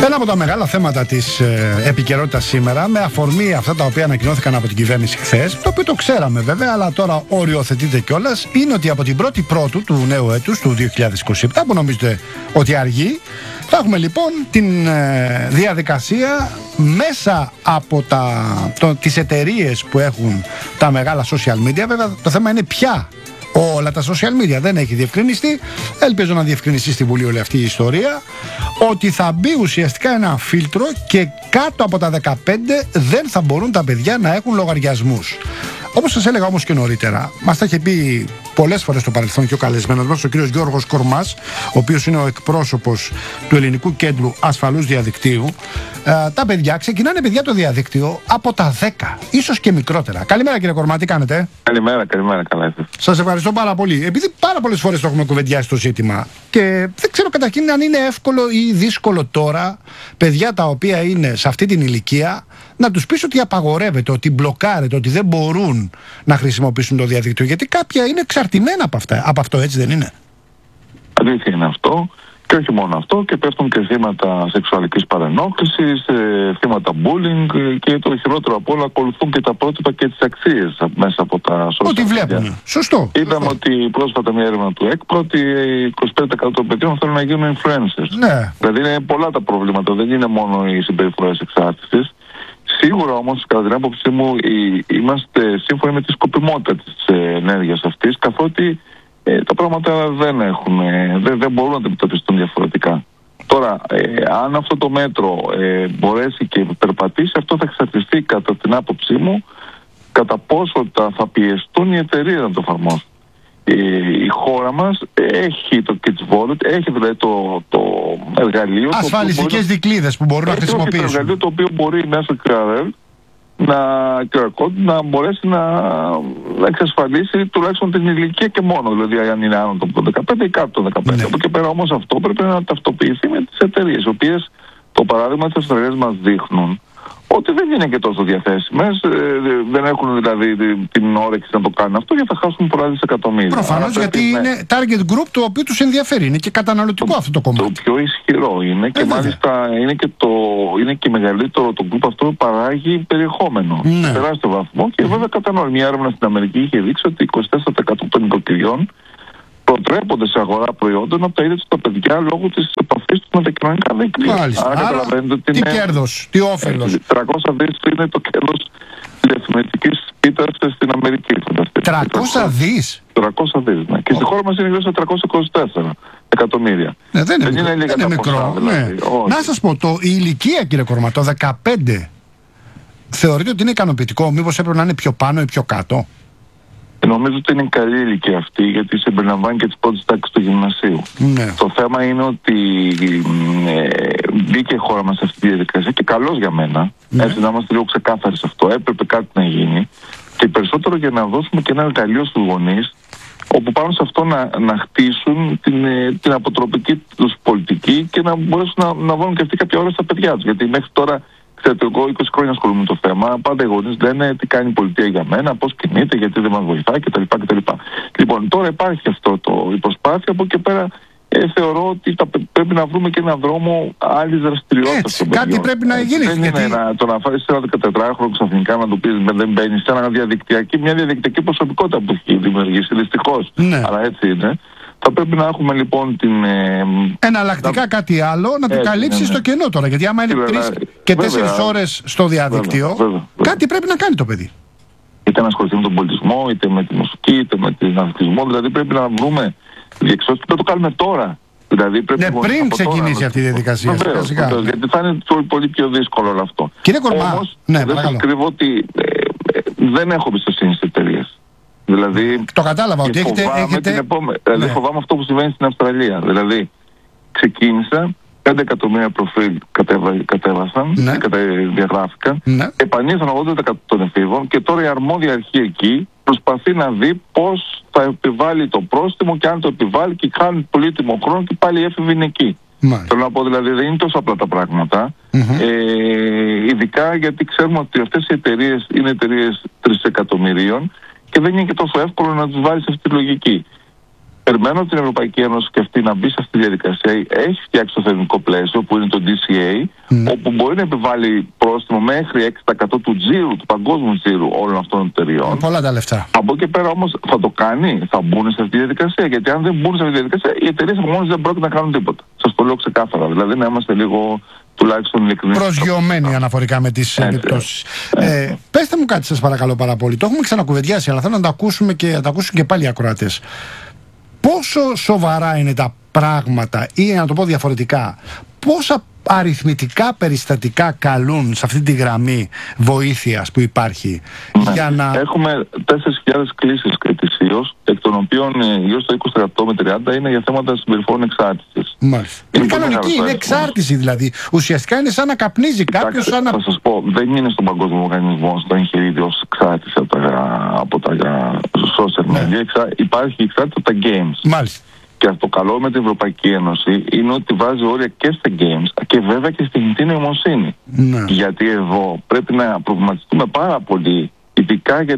Ένα από τα μεγάλα θέματα της επικαιρότητας σήμερα, με αφορμή αυτά τα οποία ανακοινώθηκαν από την κυβέρνηση χθες, το οποίο το ξέραμε βέβαια, αλλά τώρα οριοθετείται κιόλας, είναι ότι από την 1η Πρώτου του νέου έτους, του 2027, που νομίζετε ότι αργεί, θα έχουμε λοιπόν την διαδικασία μέσα από τις εταιρείες που έχουν τα μεγάλα social media. Βέβαια το θέμα είναι ποια όλα τα social media, δεν έχει διευκρινιστεί. Ελπίζω να διευκρινιστεί στη Βουλή όλη αυτή η ιστορία, ότι θα μπει ουσιαστικά ένα φίλτρο και κάτω από τα 15 δεν θα μπορούν τα παιδιά να έχουν λογαριασμούς. Όπως σας έλεγα όμως και νωρίτερα, μας τα είχε πει πολλές φορές στο παρελθόν και ο καλεσμένος μας, ο κύριος Γιώργος Κορμάς, ο οποίος είναι ο εκπρόσωπος του Ελληνικού Κέντρου Ασφαλούς Διαδικτύου. Τα παιδιά ξεκινάνε το διαδίκτυο από τα 10, ίσως και μικρότερα. Καλημέρα κύριε Κορμά, τι κάνετε? Καλημέρα, καλά είστε. Σας ευχαριστώ πάρα πολύ. Επειδή πάρα πολλές φορές το έχουμε κουβεντιάσει το ζήτημα και δεν ξέρω καταρχήν αν είναι εύκολο ή δύσκολο τώρα παιδιά τα οποία είναι σε αυτή την ηλικία να τους πεις ότι απαγορεύεται, ότι μπλοκάρεται, ότι δεν μπορούν να χρησιμοποιήσουν το διαδίκτυο, γιατί κάποια είναι εξαρτημένα από αυτό, έτσι δεν είναι? Αλήθεια είναι αυτό. Και όχι μόνο αυτό, και πέφτουν και θύματα σεξουαλικής παρενόχλησης, θύματα bullying, και το χειρότερο από όλα, ακολουθούν και τα πρότυπα και τις αξίες μέσα από τα social media. Ό,τι βλέπουν. Σωστό. Είδαμε ότι πρόσφατα μια έρευνα του ΕΚΠΡΟ ότι 25% των παιδιών θέλουν να γίνουν influencers. Ναι. Δηλαδή είναι πολλά τα προβλήματα, δεν είναι μόνο οι συμπεριφορές εξάρτησης. Σίγουρα όμως, κατά την άποψή μου, είμαστε σύμφωνοι με τη σκοπιμότητα της ενέργειας αυτής, καθότι τα πράγματα δεν μπορούν να αντιμετωπιστούν διαφορετικά. Τώρα, αν αυτό το μέτρο μπορέσει και περπατήσει, αυτό θα εξαρτηθεί κατά την άποψή μου κατά πόσο θα πιεστούν οι εταιρείες να το εφαρμόσουν. Η χώρα μας έχει το Kids Wallet, έχει δηλαδή το εργαλείο, ασφαλιστικές δικλείδες που μπορούν να χρησιμοποιήσουν. Το εργαλείο το οποίο μπορεί μέσω QRL να μπορέσει να εξασφαλίσει τουλάχιστον την ηλικία και μόνο, δηλαδή αν είναι άνω των 15 ή κάτω των 15. Από εκεί πέρα όμως αυτό πρέπει να ταυτοποιηθεί με τις εταιρείες, οι οποίες, το παράδειγμα της Αυστραλίας μας δείχνουν ότι δεν είναι και τόσο διαθέσιμες, δεν έχουν δηλαδή την όρεξη να το κάνουν αυτό, γιατί θα χάσουν πολλά δισεκατομμύρια. Προφανώς, γιατί είναι target group το οποίο τους ενδιαφέρει, είναι και καταναλωτικό αυτό το κομμάτι. Το πιο ισχυρό είναι και μάλιστα είναι και μεγαλύτερο το group αυτό που παράγει περιεχόμενο. Σε τεράστιο βαθμό, και βέβαια κατανοώ. Μια έρευνα στην Αμερική είχε δείξει ότι 24% των νοικοκυριών προτρέπονται σε αγορά προϊόντων από τα ίδια τους τα παιδιά λόγω της επαφής τους με τα κοινωνικά δίκτυα. Άρα καταλαβαίνετε ότι τι κέρδος, τι όφελος. 300 δις είναι το κέρδος της διαφημιστικής πίτας στην Αμερική. 300 δις? 300 δις, ναι. Και στη χώρα μας είναι γύρω στα 324 εκατομμύρια. Δεν είναι μικρό. Δηλαδή. Να σας πω, η ηλικία, κύριε Κορμά, το 15, θεωρείτε ότι είναι ικανοποιητικό? Μήπως έπρεπε να είναι πιο πάνω ή πιο κάτω? Νομίζω ότι είναι καλή ηλικία αυτή, γιατί συμπεριλαμβάνει και τις πρώτες τάξεις του γυμνασίου. Ναι. Το θέμα είναι ότι μπήκε η χώρα μας σε αυτή τη διαδικασία, και καλώς για μένα. Ναι. Έτσι, να είμαστε λίγο ξεκάθαροι σε αυτό. Έπρεπε κάτι να γίνει, και περισσότερο για να δώσουμε και ένα εργαλείο στους γονείς, όπου πάνω σε αυτό να χτίσουν την αποτροπική τους πολιτική και να μπορέσουν να βάλουν και αυτοί κάποια ώρα στα παιδιά τους. Γιατί μέχρι τώρα, ξέρετε, εγώ 20 χρόνια ασχολούμαι με το θέμα. Πάντα οι γονείς λένε τι κάνει η πολιτεία για μένα, πώς κινείται, γιατί δεν μας βοηθάει κτλ. Λοιπόν, τώρα υπάρχει αυτό η προσπάθεια. Από εκεί πέρα θεωρώ ότι πρέπει να βρούμε και έναν δρόμο άλλης δραστηριότητας. Κάτι πρέπει να γίνει. Δεν είναι το να φέρεις ένα 14χρονο ξαφνικά να του πεις δεν μπαίνει σε μια διαδικτυακή προσωπικότητα που έχει δημιουργήσει, δυστυχώς. Ναι. Αλλά έτσι είναι. Θα πρέπει να έχουμε λοιπόν εναλλακτικά κάτι άλλο να το καλύψει στο κενό τώρα. Γιατί άμα είναι 3 και 4 ώρες στο διαδίκτυο, κάτι πρέπει να κάνει το παιδί. Είτε να ασχοληθεί με τον πολιτισμό, είτε με τη μουσική, είτε με τον αθλητισμό. Δηλαδή πρέπει να βρούμε διεξόδους και να το κάνουμε τώρα. Δηλαδή πρέπει πριν ξεκινήσει αυτή η διαδικασία. Βεβαίως, γιατί θα είναι πολύ πιο δύσκολο όλο αυτό. Κύριε Κορμά, όμως, δεν σας κρύβω ότι δεν έχω εμπιστοσύνη στις εταιρείες. Δηλαδή, το κατάλαβα ότι έχετε... Φοβάμαι αυτό που συμβαίνει στην Αυστραλία. Δηλαδή, ξεκίνησα, 5 εκατομμύρια προφίλ κατέβασαν, διαγράφηκαν, επανήλθαν 80% των εφήβων, και τώρα η αρμόδια αρχή εκεί προσπαθεί να δει πώς θα επιβάλλει το πρόστιμο, και αν το επιβάλλει και χάνει πολύτιμο χρόνο, και πάλι οι έφηβοι είναι εκεί. Θέλω να πω, δηλαδή δεν είναι τόσο απλά τα πράγματα. Ειδικά γιατί ξέρουμε ότι αυτές οι εταιρείες είναι εταιρείες 3 εκατομμυρίων και δεν είναι και τόσο εύκολο να τους βάλεις σε αυτή τη λογική. περιμένω από την Ευρωπαϊκή Ένωση και αυτή να μπει σε αυτή τη διαδικασία. Έχει φτιάξει το θεσμικό πλαίσιο που είναι το DCA, όπου μπορεί να επιβάλλει πρόστιμο μέχρι 6% του τζίρου, του παγκόσμιου τζίρου όλων αυτών των εταιριών. Πολλά τα λεφτά. Από εκεί πέρα όμως θα το κάνει, θα μπουν σε αυτή τη διαδικασία. Γιατί αν δεν μπουν σε αυτή τη διαδικασία, οι εταιρείες από μόνες δεν πρόκειται να κάνουν τίποτα. Σας το λέω ξεκάθαρα. Δηλαδή να είμαστε λίγο τουλάχιστον ειλικρινείς. Προσγειωμένοι αναφορικά με τις επιπτώσεις. Πέστε μου κάτι, σας παρακαλώ πάρα πολύ. Το έχουμε ξανακουβεντιάσει, αλλά θέλω να τα ακούσουμε και να τα ακούσουν και πάλι οι ακροατές. Πόσο σοβαρά είναι τα πράγματα, ή να το πω διαφορετικά, πόσα αριθμητικά περιστατικά καλούν σε αυτή τη γραμμή βοήθειας που υπάρχει? Για να... Έχουμε 4.000 κλήσεις ετησίως, εκ των οποίων γύρω στο 20% με 30% είναι για θέματα συμπεριφορών εξάρτησης. Μάλιστα. Είναι κανονική, είναι εξάρτηση δηλαδή. Ουσιαστικά είναι σαν να καπνίζει κάποιος. Σαν να... Θα σας πω, δεν είναι στον Παγκόσμιο Οργανισμό στο εγχειρίδιο ως εξάρτηση από τα social media. Υπάρχει εξάρτηση από τα games. Μάλιστα. Και το καλό με την Ευρωπαϊκή Ένωση είναι ότι βάζει όρια και στα games και βέβαια και στην τεχνητή νοημοσύνη. Γιατί εδώ πρέπει να προβληματιστούμε πάρα πολύ, ειδικά για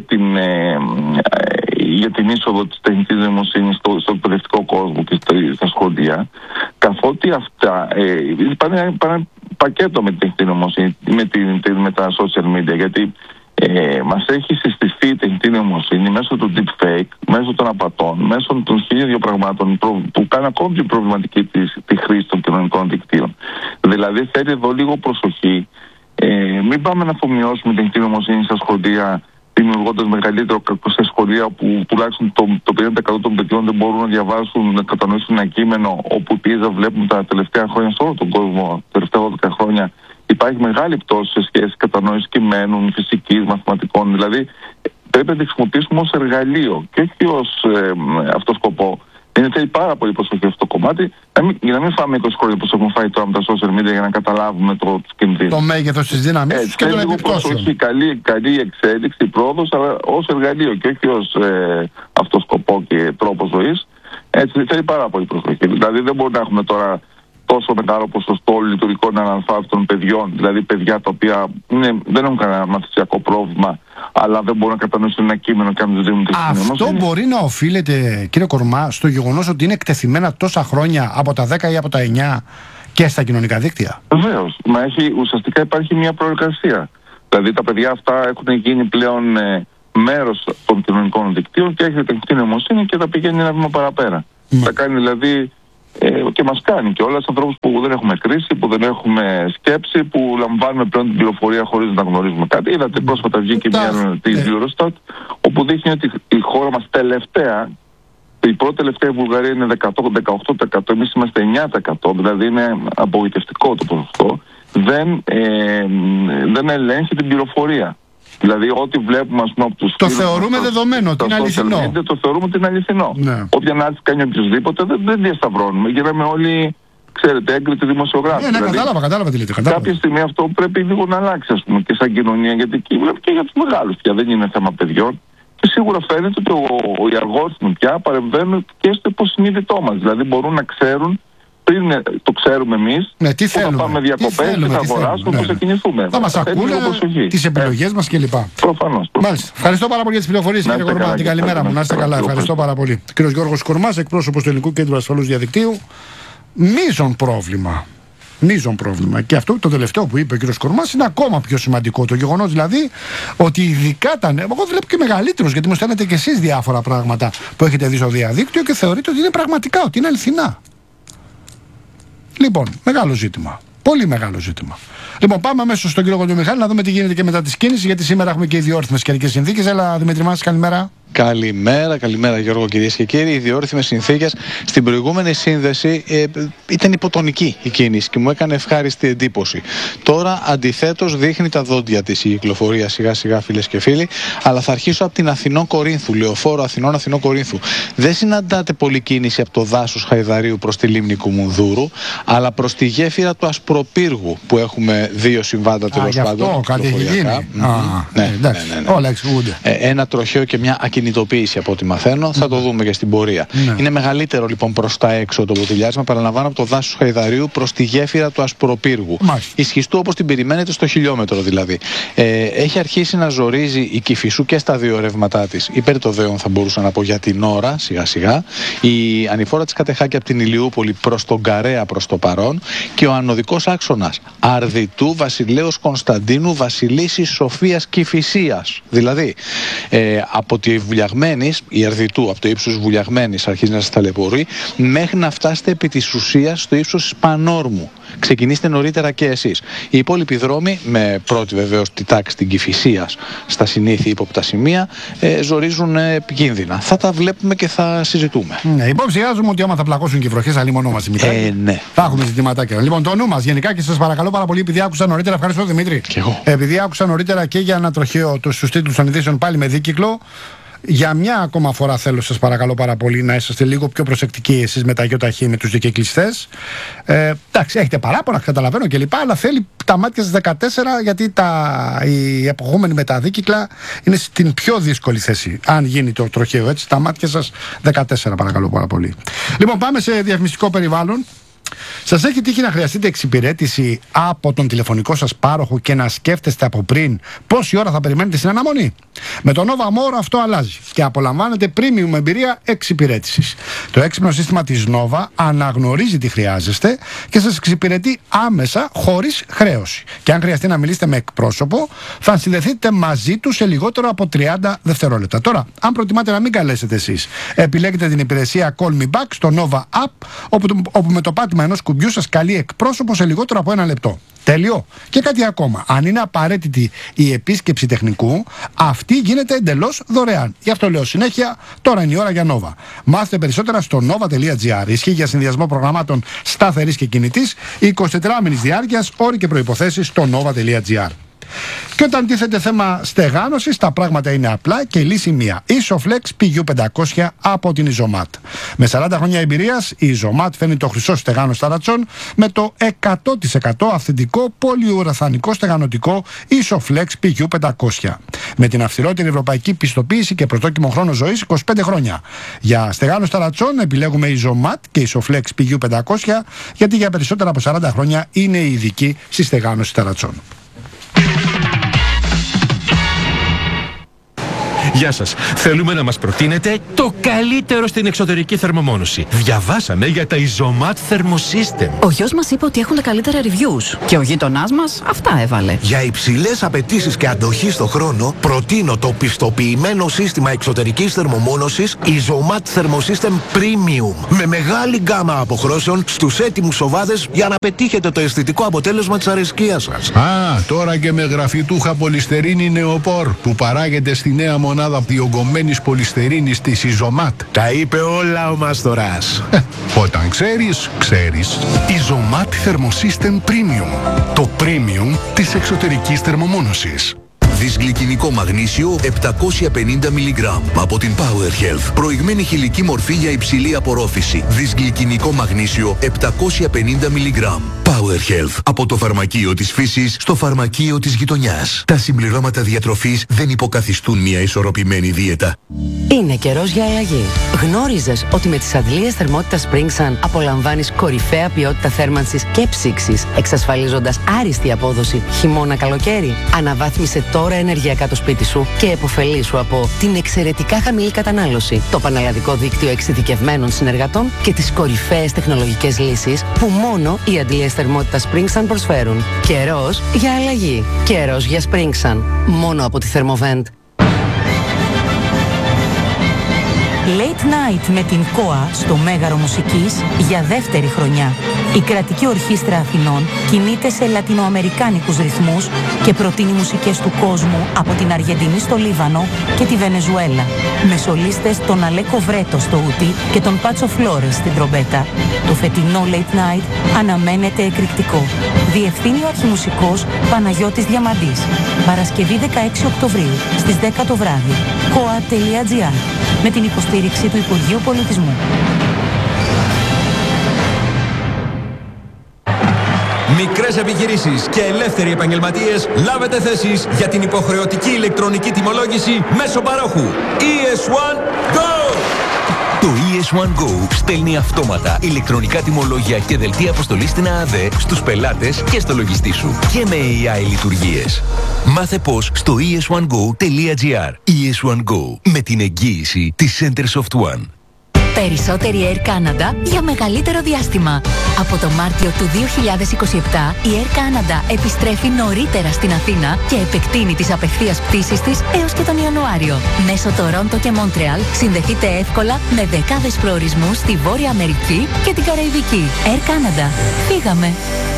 την είσοδο της τεχνητής νοημοσύνης στο εκπαιδευτικό κόσμο και στα σχολεία, καθότι αυτά πάνε ένα πακέτο με την τεχνητή νοημοσύνη, με τα social media, γιατί μας έχει συστηθεί η τεχνητή νοημοσύνη μέσω του deepfake, μέσω των απατών, μέσω των χίλιων πραγμάτων που κάνει ακόμη πιο προβληματική τη χρήση των κοινωνικών δικτύων. Δηλαδή θέλει εδώ λίγο προσοχή. Μην πάμε να αφομοιώσουμε την τεχνητή νοημοσύνη στα σχολεία, δημιουργώντας μεγαλύτερο κακό σε σχολεία που τουλάχιστον το 50% των παιδιών δεν μπορούν να διαβάσουν, να κατανοήσουν ένα κείμενο, όπου πίεζα βλέπουμε τα τελευταία χρόνια σε όλο τον κόσμο, τα τελευταία 12 χρόνια. Υπάρχει μεγάλη πτώση σε σχέση κατανόηση κειμένων, φυσικής, μαθηματικών. Δηλαδή πρέπει να τη χρησιμοποιήσουμε ως εργαλείο και όχι ως αυτό σκοπό. Είναι θέλει πάρα πολύ προσοχή αυτό το κομμάτι, για να μην φάμε 20 χρόνια όπως έχουμε φάει τώρα με τα social media για να καταλάβουμε τους κινδύνους. Το μέγεθος της δύναμης και των επιπτώσεων. Προσοχή, καλή εξέλιξη, πρόοδος, αλλά ως εργαλείο και όχι ως αυτό σκοπό και τρόπο ζωής. Έτσι θέλει πάρα πολύ προσοχή. Δηλαδή δεν μπορούμε να έχουμε τώρα τόσο μεγάλο ποσοστό λειτουργικών αναλφάβητων παιδιών, δηλαδή παιδιά τα οποία δεν έχουν κανένα μαθησιακό πρόβλημα, αλλά δεν μπορούν να κατανοήσουν ένα κείμενο και να τους δίνουν τη συνέμωση. Αυτό μπορεί να οφείλεται, κύριε Κορμά, στο γεγονός ότι είναι εκτεθειμένα τόσα χρόνια από τα 10 ή από τα 9 και στα κοινωνικά δίκτυα? Βεβαίως. Μα ουσιαστικά υπάρχει μια προεργασία. Δηλαδή τα παιδιά αυτά έχουν γίνει πλέον μέρος των κοινωνικών δικτύων και έχει τεχνητή νοημοσύνη και τα πηγαίνει ένα βήμα παραπέρα. Τα κάνει δηλαδή. Και μας κάνει και όλα ανθρώπους που δεν έχουμε κρίση, που δεν έχουμε σκέψη, που λαμβάνουμε πλέον την πληροφορία χωρίς να γνωρίζουμε κάτι. Είδατε πρόσφατα βγήκε μια έρευνα της Eurostat, όπου δείχνει ότι η χώρα μας τελευταία, η πρώτη τελευταία η Βουλγαρία είναι 18%, εμείς είμαστε 9%, δηλαδή είναι απογοητευτικό το ποσοστό, δεν ελέγχει την πληροφορία. Δηλαδή, ό,τι βλέπουμε, ας πούμε, από τους το θεωρούμε δεδομένο, ότι είναι αληθινό. Το θεωρούμε ότι είναι αληθινό. Ναι. Όποια ανάλυση κάνει οποιοδήποτε, δεν διασταυρώνουμε. Γίναμε όλοι, ξέρετε, έγκριτοι δημοσιογράφοι. Ναι, δηλαδή, κατάλαβα τι λέτε. Κάποια στιγμή αυτό πρέπει λίγο να αλλάξει, ας πούμε, και σαν κοινωνία, γιατί εκεί βλέπει και για τους μεγάλους πια. Δεν είναι θέμα παιδιών. Και σίγουρα φαίνεται ότι οι αλγόριθμοι πια παρεμβαίνουν και στο υποσυνείδητό μας. Δηλαδή, μπορούν να ξέρουν. Πριν το ξέρουμε εμείς, τι θέλουμε, θα πάμε διακοπές, τι θα αγοράσουμε, πώς θα κινηθούμε. Θα μας ακούνε τις επιλογές μας κλπ. Προφανώς. Μάλιστα. Ευχαριστώ πάρα πολύ για τις πληροφορίες, κύριε Κορμά. Την καλημέρα μου. Να είστε καλά. Ευχαριστώ πάρα πολύ. Κύριος Γιώργος Κορμάς, εκπρόσωπος του Ελληνικού Κέντρου Ασφαλούς Διαδικτύου. Μείζον πρόβλημα. Και αυτό το τελευταίο που είπε ο κύριος Κορμάς είναι ακόμα πιο σημαντικό. Το γεγονός δηλαδή ότι ειδικά τα νέα. Εγώ βλέπω και μεγαλύτερος, γιατί μου στέλνετε κι εσείς διάφορα πράγματα που έχετε δει στο διαδίκτυο και θεωρείτε ότι είναι πραγματικά, ότι είναι αληθινά. Λοιπόν, μεγάλο ζήτημα. Πολύ μεγάλο ζήτημα. Λοιπόν, πάμε αμέσως στον κύριο Κοντομιχάλη να δούμε τι γίνεται και μετά τη κίνηση, γιατί σήμερα έχουμε και ιδιόρυθμες καιρικές συνθήκες. Έλα, Δημήτρη Μάση, καλημέρα. Καλημέρα Γιώργο, κυρίες και κύριοι. Οι διόρυθμες συνθήκες στην προηγούμενη σύνδεση ήταν υποτονική η κίνηση και μου έκανε ευχάριστη εντύπωση. Τώρα αντιθέτως δείχνει τα δόντια της η κυκλοφορία σιγά σιγά, φίλες και φίλοι. Αλλά θα αρχίσω από την Αθηνών Κορίνθου, λεωφόρο Αθηνών Κορίνθου. Δεν συναντάτε πολλή κίνηση από το δάσος Χαϊδαρίου προς τη λίμνη Κουμουνδούρου, αλλά προς τη γέφυρα του Ασπροπύργου που έχουμε δύο συμβάντα τέλος πάντων. Κάτι έχει γίνει. Ναι. Όλα εξηγούνται. Ένα τροχαίο και μια κινητοποίηση από ό,τι μαθαίνω. Θα το δούμε και στην πορεία. Είναι μεγαλύτερο λοιπόν προς τα έξω το μποτιλιάρισμα, παραλαμβάνω, από το δάσος Χαϊδαρίου προς τη γέφυρα του Ασπροπύργου. Ισχυστού όπως την περιμένετε στο χιλιόμετρο δηλαδή. Έχει αρχίσει να ζορίζει η Κηφισού και στα δύο ρεύματά της. Υπέρ το δέον θα μπορούσα να πω για την ώρα, σιγά σιγά. Η ανηφόρα της Κατεχάκη από την Ηλιούπολη προς τον Καρέα προς το παρόν. Και ο ανωδικός άξονας Αρδιτού, Βασιλέως Κωνσταντίνου, Βασιλίσσης, Σοφίας, Κηφισίας. Δηλαδή από τη Βουλιαγμένης, η Αρδιτού, από το ύψος Βουλιαγμένης αρχίζει να σας ταλαιπωρεί, μέχρι να φτάσετε επί της ουσίας στο ύψος της Πανόρμου. Ξεκινήστε νωρίτερα και εσείς. Οι υπόλοιποι δρόμοι, με πρώτη βεβαίως τη τάξη την Κηφισίας στα συνήθεια ύποπτα σημεία, ζορίζουν επικίνδυνα. Θα τα βλέπουμε και θα συζητούμε. Ναι, υποψιάζουμε ότι άμα θα πλακώσουν και οι βροχές, αλλή μόνο μας ναι. Θα έχουμε ζητηματάκια. Λοιπόν, το νου μας γενικά, και σας παρακαλώ πάρα πολύ, επειδή άκουσα νωρίτερα, ευχαριστώ Δημήτρη. Και εγώ. Επειδή άκουσα νωρίτερα και για ένα τροχαίο στους τίτλους των ειδήσεων πάλι με δίκυκλο. Για μια ακόμα φορά θέλω, σας παρακαλώ πάρα πολύ, να είσαστε λίγο πιο προσεκτικοί εσείς με τα ΙΟΤΑΧΗ, με τους δικαικλειστές. Εντάξει, έχετε παράπονα, καταλαβαίνω κλπ. Αλλά θέλει τα μάτια στις 14, γιατί οι εποχόμενοι με τα δίκυκλα είναι στην πιο δύσκολη θέση. Αν γίνει το τροχαίο έτσι, τα μάτια σας 14, παρακαλώ πάρα πολύ. Λοιπόν, πάμε σε διαφημιστικό περιβάλλον. Σας έχει τύχει να χρειαστείτε εξυπηρέτηση από τον τηλεφωνικό σας πάροχο και να σκέφτεστε από πριν πόση ώρα θα περιμένετε στην αναμονή? Με το Nova More αυτό αλλάζει και απολαμβάνετε premium εμπειρία εξυπηρέτησης. Το έξυπνο σύστημα της Nova αναγνωρίζει τι χρειάζεστε και σας εξυπηρετεί άμεσα χωρίς χρέωση. Και αν χρειαστεί να μιλήσετε με εκπρόσωπο, θα συνδεθείτε μαζί του σε λιγότερο από 30 δευτερόλεπτα. Τώρα, αν προτιμάτε να μην καλέσετε εσείς, επιλέγετε την υπηρεσία Call Me Back στο Nova App, όπου με το πάτημα ενός κουμπιού σας καλεί εκπρόσωπο σε λιγότερο από 1 λεπτό. Τέλειο. Και κάτι ακόμα. Αν είναι απαραίτητη η επίσκεψη τεχνικού, αυτή γίνεται εντελώς δωρεάν. Γι' αυτό λέω συνέχεια, τώρα είναι η ώρα για Nova. Μάθετε περισσότερα στο nova.gr. Ισχύει για συνδυασμό προγραμμάτων σταθερής και κινητής, 24μηνης διάρκειας, όροι και προϋποθέσεις στο nova.gr. Και όταν τίθεται θέμα στεγάνωσης, τα πράγματα είναι απλά και η λύση μία. Isoflex PU500 από την Isomat. Με 40 χρόνια εμπειρίας, η Isomat φέρνει το χρυσό στεγάνο ταρατσών με το 100% αυθεντικό πολυουραθανικό στεγανοτικό Isoflex PU500. Με την αυστηρότερη ευρωπαϊκή πιστοποίηση και πρωτόκιμο χρόνο ζωής 25 χρόνια. Για στεγάνος ταρατσών επιλέγουμε Isomat και Isoflex PU500, γιατί για περισσότερα από 40 χρόνια είναι η ειδική στη στεγάνωση ταρατσών. Γεια σας. Θέλουμε να μας προτείνετε το καλύτερο στην εξωτερική θερμομόνωση. Διαβάσαμε για τα Isomat Thermosystem. Ο γιος μας είπε ότι έχουν τα καλύτερα reviews. Και ο γείτονάς μας αυτά έβαλε. Για υψηλές απαιτήσεις και αντοχή στο χρόνο, προτείνω το πιστοποιημένο σύστημα εξωτερικής θερμομόνωσης Isomat Thermosystem Premium. Με μεγάλη γκάμα αποχρώσεων στους έτοιμους οβάδες για να πετύχετε το αισθητικό αποτέλεσμα της αρεσκίας σας. Α, τώρα και με γραφιτούχα πολυστερίνη νεοπόρ που παράγεται στη νέα μονάδα διογκωμένης πολυστερίνης της Isomat. Τα είπε όλα ο Μάστορας. Όταν ξέρεις, ξέρεις. Isomat Thermosystem Premium. Το premium της εξωτερικής θερμομόνωσης. Δυσγλυκινικό μαγνήσιο 750 mg από την Power Health. Προηγμένη χηλική μορφή για υψηλή απορρόφηση. Δυσγλυκινικό μαγνήσιο 750 mg. Power Health. Από το φαρμακείο της φύσης στο φαρμακείο της γειτονιάς. Τα συμπληρώματα διατροφής δεν υποκαθιστούν μια ισορροπημένη δίαιτα. Είναι καιρός για αλλαγή. Γνώριζες ότι με τις αντλίες θερμότητας Springsun απολαμβάνεις κορυφαία ποιότητα θέρμανσης και ψήξης, εξασφαλίζοντας άριστη απόδοση χειμώνα-καλοκαίρι? Αναβάθμισε τώρα ενεργειακά το σπίτι σου και επωφελήσου από την εξαιρετικά χαμηλή κατανάλωση, το πανελλαδικό δίκτυο εξειδικευμένων συνεργατών και τις κορυφαίες τεχνολογικές λύσεις που μόνο οι αντλίες θερμότητας Springsun προσφέρουν. Καιρός για αλλαγή. Καιρός για Springsun. Μόνο από τη Thermovent. Late Night με την ΚΟΑ στο Μέγαρο Μουσικής για δεύτερη χρονιά. Η Κρατική Ορχήστρα Αθηνών κινείται σε λατινοαμερικάνικους ρυθμούς και προτείνει μουσικές του κόσμου από την Αργεντινή στο Λίβανο και τη Βενεζουέλα. Με σολίστες τον Αλέκο Βρέτο στο ούτι και τον Πάτσο Φλόρες στην τρομπέτα. Το φετινό Late Night αναμένεται εκρηκτικό. Διευθύνει ο αρχιμουσικός Παναγιώτης Διαμαντής. Παρασκευή 16 Οκτωβρίου στις 10 το βράδυ. koa.gr με την υποστήριξη του Υπουργείου Πολιτισμού. Μικρές επιχειρήσεις και ελεύθεροι επαγγελματίες, λάβετε θέσεις για την υποχρεωτική ηλεκτρονική τιμολόγηση μέσω παρόχου. ES1 Go! Το ES1 Go στέλνει αυτόματα ηλεκτρονικά τιμολόγια και δελτία αποστολής στην ΑΑΔΕ στους πελάτες και στο λογιστή σου και με AI λειτουργίες. Μάθε πώς στο es1go.gr. ES1 Go, με την εγγύηση της Centersoft One. Περισσότερη Air Canada για μεγαλύτερο διάστημα. Από το Μάρτιο του 2027 η Air Canada επιστρέφει νωρίτερα στην Αθήνα και επεκτείνει τις απευθείας πτήσεις της έως και τον Ιανουάριο. Μέσω Τορόντο και Μόντρεαλ συνδεθείτε εύκολα με δεκάδες προορισμούς στη Βόρεια Αμερική και την Καραϊβική. Air Canada. Φύγαμε!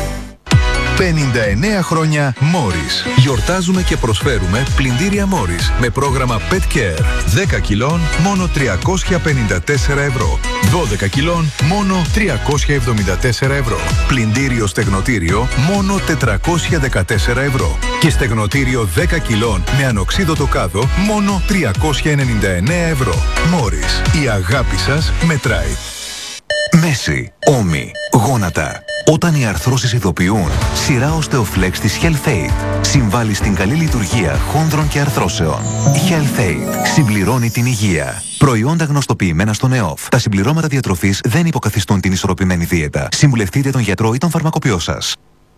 59 χρόνια Morris. Γιορτάζουμε και προσφέρουμε πλυντήρια Morris με πρόγραμμα Pet Care. 10 κιλών μόνο 354 ευρώ. 12 κιλών μόνο 374 ευρώ. Πλυντήριο στεγνοτήριο μόνο 414 ευρώ. Και στεγνοτήριο 10 κιλών με ανοξίδωτο κάδο μόνο 399 ευρώ. Morris. Η αγάπη σας μετράει. Μέση, ώμοι, γόνατα. Όταν οι αρθρώσεις ειδοποιούν, σειρά Osteoflex της HealthAid συμβάλλει στην καλή λειτουργία χόνδρων και αρθρώσεων. HealthAid συμπληρώνει την υγεία. Προϊόντα γνωστοποιημένα στον ΕΟΦ. Τα συμπληρώματα διατροφής δεν υποκαθιστούν την ισορροπημένη δίαιτα. Συμβουλευτείτε τον γιατρό ή τον φαρμακοποιό σας.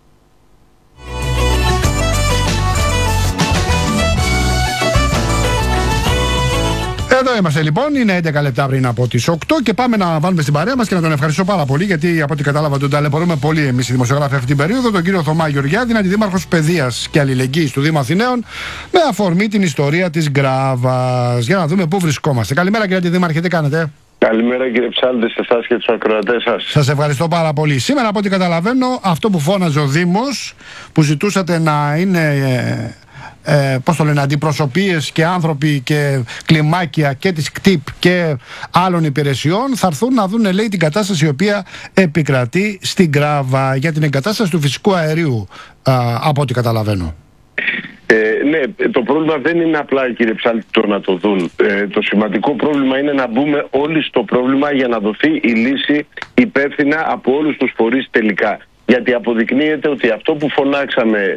Εδώ είμαστε λοιπόν, είναι 11 λεπτά πριν από τις 8 και πάμε να βάλουμε στην παρέα μας και να τον ευχαριστώ πάρα πολύ, γιατί από ό,τι κατάλαβα τον ταλαιπωρούμε πολύ εμείς οι δημοσιογράφοι αυτή την περίοδο, τον κύριο Θωμά Γεωργιάδη, αντιδήμαρχος Παιδείας και Αλληλεγγύης του Δήμου Αθηναίων, με αφορμή την ιστορία της Γκράβας. Για να δούμε πού βρισκόμαστε. Καλημέρα κύριε Αντιδήμαρχε, τι κάνετε? Καλημέρα κύριε Ψάλτη, σε εσάς και τους ακροατές σας. Σας ευχαριστώ πάρα πολύ. Σήμερα από ό,τι καταλαβαίνω, αυτό που φώναζε ο Δήμος, που ζητούσατε να είναι... πώς το λένε, αντιπροσωπείες και άνθρωποι και κλιμάκια και της ΚΤΙΠ και άλλων υπηρεσιών θα έρθουν να δουν, λέει, την κατάσταση η οποία επικρατεί στην Γκράβα για την εγκατάσταση του φυσικού αερίου, από ό,τι καταλαβαίνω. Ναι, το πρόβλημα δεν είναι απλά, κύριε Ψάλτη, το να το δουν. Το σημαντικό πρόβλημα είναι να μπούμε όλοι στο πρόβλημα για να δοθεί η λύση υπεύθυνα από όλους τους φορείς τελικά. Γιατί αποδεικνύεται ότι αυτό που φωνάξαμε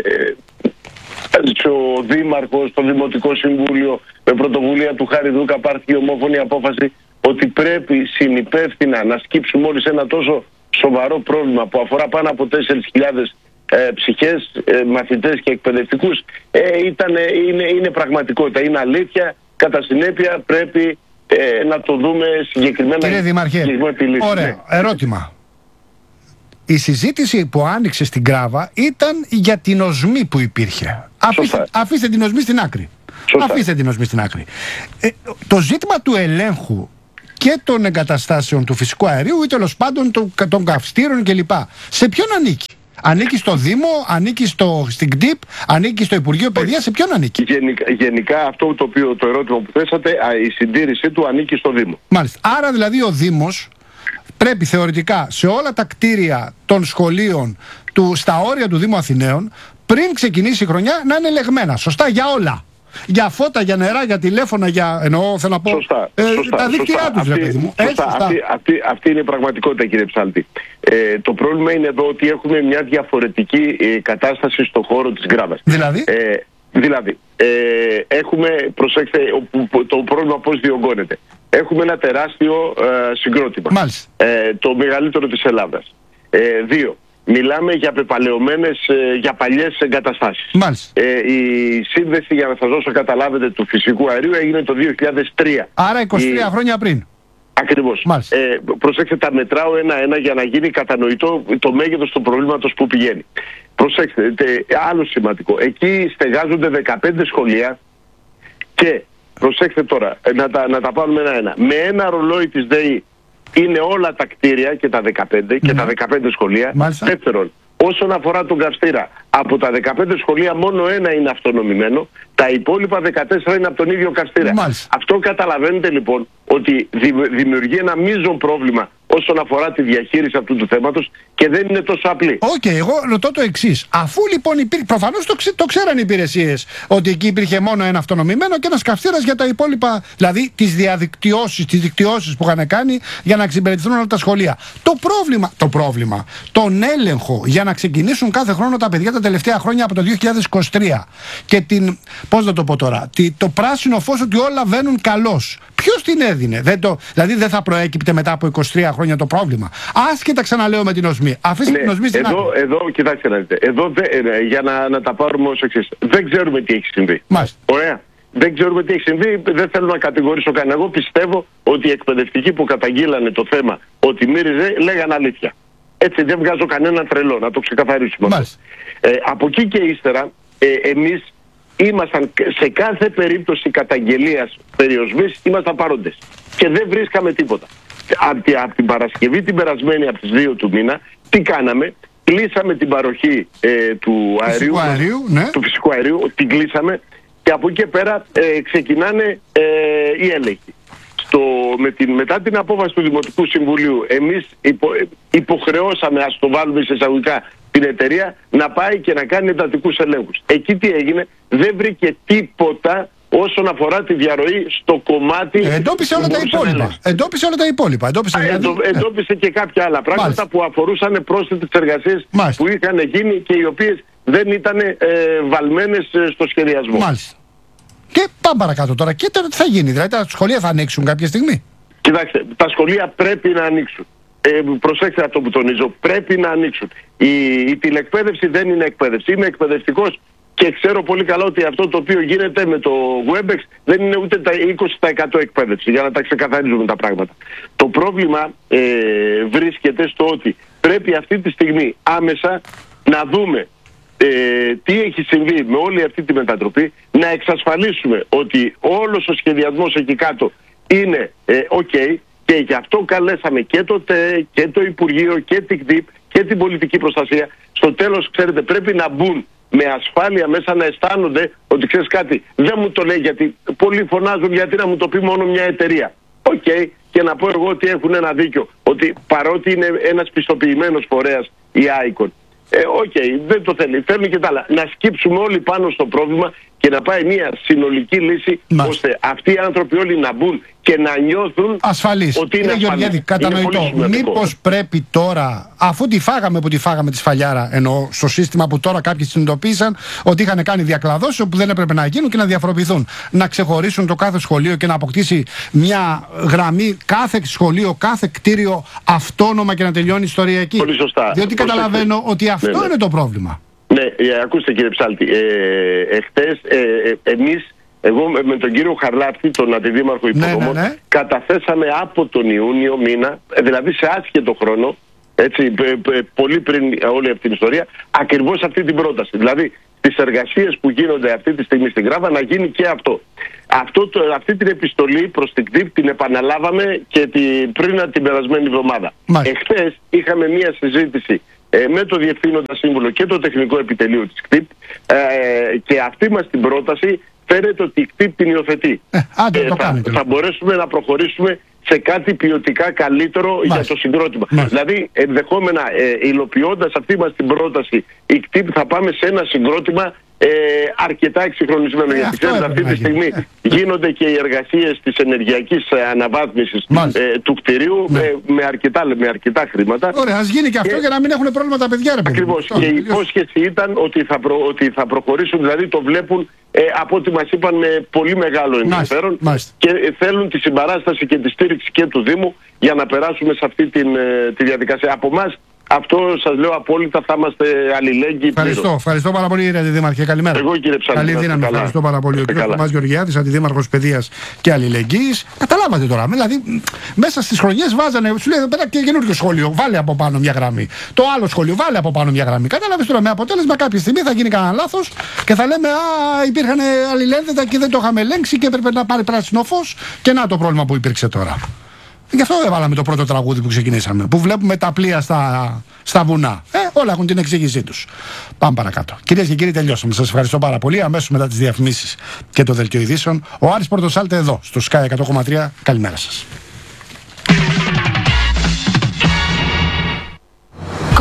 ο Δήμαρχος, το Δημοτικό Συμβούλιο, με πρωτοβουλία του Χάρη Δούκα, πάρθηκε η ομόφωνη απόφαση ότι πρέπει συνυπεύθυνα να σκύψουμε όλοι σε ένα τόσο σοβαρό πρόβλημα που αφορά πάνω από 4.000 ψυχές, μαθητές και εκπαιδευτικούς. Είναι πραγματικότητα, είναι αλήθεια. Κατά συνέπεια πρέπει να το δούμε συγκεκριμένα. Κύριε Δημαρχέ, ωραία, ερώτημα. Η συζήτηση που άνοιξε στην Γκράβα ήταν για την οσμή που υπήρχε. Αφήστε την οσμή στην άκρη. Αφήστε την οσμή στην άκρη. Το ζήτημα του ελέγχου και των εγκαταστάσεων του φυσικού αερίου ή τέλος πάντων των καυστήρων κλπ. Σε ποιον ανήκει? Ανήκει στο Δήμο, ανήκει στην ΚΤΙΠ, ανήκει στο Υπουργείο Παιδείας, σε ποιον ανήκει? Γενικά αυτό το ερώτημα που θέσατε, η συντήρησή του ανήκει στο Δήμο. Μάλιστα. Άρα δηλαδή ο Δήμος πρέπει θεωρητικά σε όλα τα κτίρια των σχολείων στα όρια του Δήμου Αθηναίων, πριν ξεκινήσει η χρονιά, να είναι ελεγμένα. Σωστά, για όλα. Για φώτα, για νερά, για τηλέφωνα, θέλω να πω. Σωστά, τα δίκτυά τους, ρε παιδί μου. Αυτή είναι η πραγματικότητα, κύριε Ψάλτη. Το πρόβλημα είναι εδώ ότι έχουμε μια διαφορετική κατάσταση στον χώρο της Γκράβας. Δηλαδή, έχουμε, προσέξτε, το πρόβλημα πώς διωγγώνεται. Έχουμε ένα τεράστιο συγκρότημα. Το μεγαλύτερο της Ελλάδας. 2. Μιλάμε για πεπαλαιωμένες, για παλιές εγκαταστάσεις. Η σύνδεση, για να σας δώσω καταλάβετε, του φυσικού αερίου έγινε το 2003. Άρα 23 χρόνια πριν. Ακριβώς. Προσέξτε, τα μετράω ένα-ένα για να γίνει κατανοητό το μέγεθος του προβλήματος που πηγαίνει. Προσέξτε, άλλο σημαντικό. Εκεί στεγάζονται 15 σχολεία και, προσέξτε τώρα, να τα πάρουμε ένα-ένα. Με ένα ρολόι της ΔΕΗ είναι όλα τα κτίρια και τα 15 και τα 15 σχολεία. Δεύτερον, όσον αφορά τον καυστήρα, από τα 15 σχολεία μόνο ένα είναι αυτονομημένο, τα υπόλοιπα 14 είναι από τον ίδιο καυστήρα. Αυτό καταλαβαίνετε λοιπόν ότι δημιουργεί ένα μείζον πρόβλημα όσον αφορά τη διαχείριση αυτού του θέματος και δεν είναι τόσο απλή. Εγώ ρωτώ το εξής. Αφού λοιπόν υπήρχε, προφανώς το ξέραν οι υπηρεσίες ότι εκεί υπήρχε μόνο ένα αυτονομημένο και ένας καυστήρας για τα υπόλοιπα, δηλαδή τις δικτυώσεις που είχαν κάνει για να εξυπηρετηθούν όλα τα σχολεία. Το πρόβλημα, τον έλεγχο για να ξεκινήσουν κάθε χρόνο τα παιδιά τα τελευταία χρόνια από το 2023 και πώς να το πω τώρα, το πράσινο φως ότι όλα βαίνουν καλώς. Ποιος την έδινε? Δηλαδή δεν θα προέκυπτε μετά από 23 χρόνια το πρόβλημα. Άσχετα, ξαναλέω, με την οσμή. Αφήστε την οσμή στην άκρη. Εδώ, κοιτάξτε να δείτε. Εδώ, για να τα πάρουμε ως εξής. Δεν ξέρουμε τι έχει συμβεί. Μάλιστα. Ωραία. Δεν ξέρουμε τι έχει συμβεί. Δεν θέλω να κατηγορήσω κανένα. Εγώ πιστεύω ότι οι εκπαιδευτικοί που καταγγείλανε το θέμα ότι μύριζε λέγανε αλήθεια. Έτσι, δεν βγάζω κανέναν τρελό, να το ξεκαθαρίσουμε. Από εκεί και ύστερα, εμείς ήμασταν σε κάθε περίπτωση καταγγελίας περιοσμής, ήμασταν παρόντες και δεν βρίσκαμε τίποτα. Από την Παρασκευή την περασμένη, από τις 2 του μήνα, τι κάναμε? Κλείσαμε την παροχή του φυσικού αερίου, την κλείσαμε και από εκεί και πέρα ξεκινάνε οι έλεγχοι. Μετά την απόφαση του Δημοτικού Συμβουλίου, εμείς υποχρεώσαμε, ας το βάλουμε σε εισαγωγικά, την εταιρεία να πάει και να κάνει εντατικούς ελέγχους. Εκεί τι έγινε? Δεν βρήκε τίποτα όσον αφορά τη διαρροή στο κομμάτι. Εντόπισε όλα τα υπόλοιπα. Εντόπισε και κάποια άλλα πράγματα που αφορούσαν πρόσθετες εργασίες που είχαν γίνει και οι οποίες δεν ήταν βαλμένες στο σχεδιασμό. Μάλιστα. Και πάμε παρακάτω τώρα. Και τώρα τι θα γίνει? Δηλαδή τα σχολεία θα ανοίξουν κάποια στιγμή? Κοιτάξτε, τα σχολεία πρέπει να ανοίξουν. Προσέξτε αυτό που τονίζω. Πρέπει να ανοίξουν. Η τηλεκπαίδευση δεν είναι εκπαίδευση. Είμαι εκπαιδευτικός και ξέρω πολύ καλά ότι αυτό το οποίο γίνεται με το Webex δεν είναι ούτε τα 20% εκπαίδευση, για να τα ξεκαθαρίζουμε τα πράγματα. Το πρόβλημα βρίσκεται στο ότι πρέπει αυτή τη στιγμή άμεσα να δούμε τι έχει συμβεί με όλη αυτή τη μετατροπή, να εξασφαλίσουμε ότι όλος ο σχεδιασμός εκεί κάτω είναι ok, και γι' αυτό καλέσαμε και το ΤΕ και το Υπουργείο και την ΚΔΙΠ και την πολιτική προστασία. Στο τέλος, ξέρετε, πρέπει να μπουν με ασφάλεια μέσα, να αισθάνονται ότι ξέρεις κάτι, δεν μου το λέει γιατί πολλοί φωνάζουν, γιατί να μου το πει μόνο μια εταιρεία. Οκ, και να πω εγώ ότι έχουν ένα δίκιο, ότι παρότι είναι ένας πιστοποιημένος φορέας η ICON, δεν το θέλει. Θέλουν και τα άλλα. Να σκύψουμε όλοι πάνω στο πρόβλημα και να πάει μια συνολική λύση, ώστε αυτοί οι άνθρωποι όλοι να μπουν και να νιώθουν ασφαλείς. Ότι είναι ασφαλείς. Κατανοητό. Μήπως πρέπει τώρα, αφού τη φάγαμε τη σφαλιάρα, εννοώ στο σύστημα που τώρα κάποιοι συνειδητοποίησαν ότι είχαν κάνει διακλαδώσεις όπου δεν έπρεπε να γίνουν και να διαφοροποιηθούν, να ξεχωρίσουν το κάθε σχολείο και να αποκτήσει μια γραμμή κάθε σχολείο, κάθε κτίριο αυτόνομα και να τελειώνει ιστοριακή? Πολύ σωστά. Διότι καταλαβαίνω ότι αυτό είναι το πρόβλημα. Ναι, ακούστε κύριε Ψάλτη, εχθές εγώ με τον κύριο Χαρλάφτη, τον αντιδήμαρχο υποδομών, καταθέσαμε από τον Ιούνιο μήνα, δηλαδή σε άσχετο χρόνο, έτσι, πολύ πριν όλη αυτή την ιστορία, ακριβώς αυτή την πρόταση. Δηλαδή, τις εργασίες που γίνονται αυτή τη στιγμή στην Γράβα να γίνει και αυτό. Αυτή την επιστολή προς την ΚΔΙΠ την επαναλάβαμε και πριν την περασμένη εβδομάδα. Εχθές είχαμε μία συζήτηση με το Διευθύνοντα Σύμβουλο και το Τεχνικό Επιτελείο της ΚΤΙΠ και αυτή μας την πρόταση φαίνεται ότι η ΚΤΙΠ την υιοθετεί. Θα μπορέσουμε να προχωρήσουμε σε κάτι ποιοτικά καλύτερο για το συγκρότημα. Δηλαδή, ενδεχόμενα υλοποιώντας αυτή μας την πρόταση, η ΚΤΙΠ θα πάμε σε ένα συγκρότημα αρκετά εξυγχρονισμένο. Γιατί ξέρετε, αυτή τη στιγμή γίνονται και οι εργασίες της ενεργειακής αναβάθμισης του κτηρίου με αρκετά χρήματα. Ωραία, ας γίνει και αυτό για να μην έχουν πρόβλημα τα παιδιά, ρε παιδί. Ακριβώς. Και η υπόσχεση ήταν ότι θα προχωρήσουν, δηλαδή το βλέπουν από ό,τι μας είπαν με πολύ μεγάλο ενδιαφέρον και θέλουν τη συμπαράσταση και τη στήριξη και του Δήμου για να περάσουμε σε αυτή τη διαδικασία. Από εμάς, αυτό σας λέω απόλυτα, θα είμαστε αλληλέγγυοι. Ευχαριστώ πάρα πολύ, κύριε Αντιδήμαρχε. Καλημέρα. Εγώ, κύριε Ψάλτη. Καλή δύναμη. Ευχαριστώ πάρα πολύ. Ο κ. Θωμάς Γεωργιάδης, Αντιδήμαρχος Παιδείας και Αλληλεγγύης. Καταλάβατε τώρα. Δηλαδή, μέσα στις χρονιές βάζανε, σου λέει εδώ πέρα και καινούργιο σχολείο. Βάλε από πάνω μια γραμμή. Το άλλο σχολείο, βάλε από πάνω μια γραμμή. Κατάλαβες τώρα, με αποτέλεσμα κάποια στιγμή θα γίνει κανένα λάθος και θα λέμε υπήρχαν αλληλένδετα και δεν το είχαμε ελέγξει και έπρεπε να πάρει πράσινο φως και να το πρόβλημα που υπήρξε τώρα. Γι' αυτό δεν βάλαμε το πρώτο τραγούδι που ξεκινήσαμε, που βλέπουμε τα πλοία στα βουνά. Όλα έχουν την εξήγησή τους. Πάμε παρακάτω. Κυρίες και κύριοι, τελειώσαμε. Σας ευχαριστώ πάρα πολύ. Αμέσως μετά τις διαφημίσεις και το δελτίο ειδήσεων, ο Άρης Πορτοσάλτε εδώ, στο Sky 100,3. Καλημέρα σας.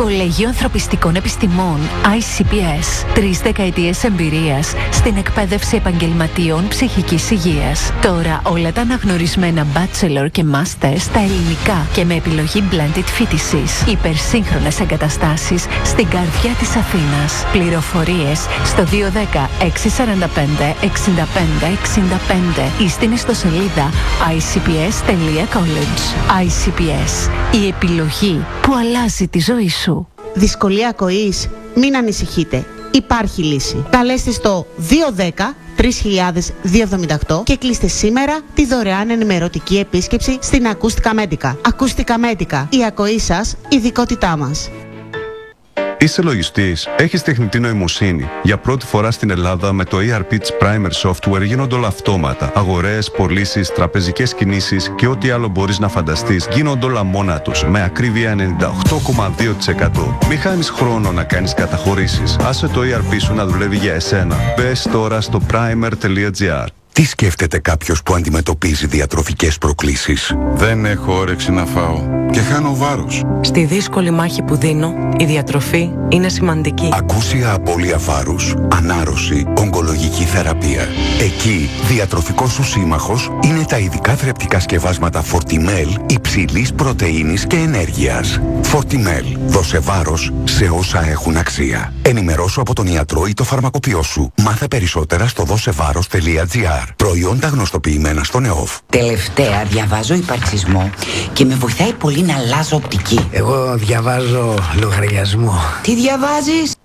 Κολέγιο Ανθρωπιστικών Επιστημών ICPS. 3 δεκαετίες εμπειρίας στην εκπαίδευση επαγγελματίων ψυχικής υγείας. Τώρα όλα τα αναγνωρισμένα bachelor και master στα ελληνικά και με επιλογή blended φοιτησης. Υπερσύγχρονες εγκαταστάσεις στην καρδιά της Αθήνας. Πληροφορίες στο 210 645 65 65 ή στην ιστοσελίδα icps.college. ICPS. Η επιλογή που αλλάζει τη ζωή σου. Δυσκολία ακοής? Μην ανησυχείτε. Υπάρχει λύση. Καλέστε στο 210 3000-278 και κλείστε σήμερα τη δωρεάν ενημερωτική επίσκεψη στην Ακούστικα Μέτικα. Ακούστικα Μέτικα. Η ακοή σας, ειδικότητά μας. Είσαι λογιστής, έχεις τεχνητή νοημοσύνη. Για πρώτη φορά στην Ελλάδα με το ERP της Primer Software γίνονται όλα αυτόματα. Αγορές, πωλήσεις, τραπεζικές κινήσεις και ό,τι άλλο μπορείς να φανταστείς γίνονται όλα μόνα τους με ακρίβεια 98,2%. Μη χάνεις χρόνο να κάνεις καταχωρήσεις. Άσε το ERP σου να δουλεύει για εσένα. Μπες τώρα στο primer.gr. Τι σκέφτεται κάποιος που αντιμετωπίζει διατροφικές προκλήσεις? Δεν έχω όρεξη να φάω και χάνω βάρος. Στη δύσκολη μάχη που δίνω, η διατροφή είναι σημαντική. Ακούσια απώλεια βάρους, ανάρρωση, ογκολογική θεραπεία. Εκεί, διατροφικός σου σύμμαχος είναι τα ειδικά θρεπτικά σκευάσματα Fortimel υψηλής πρωτεΐνης και ενέργειας. Fortimel. Δώσε βάρος σε όσα έχουν αξία. Ενημερώσου από τον ιατρό ή το φαρμακοποιό σου. Μάθε περισσότερα στο δώσεβάρος.gr. Προϊόντα γνωστοποιημένα στον ΕΟΦ. Τελευταία διαβάζω υπαρξισμό και με βοηθάει πολύ να αλλάζω οπτική. Εγώ διαβάζω λογαριασμό. Τι διαβάζεις?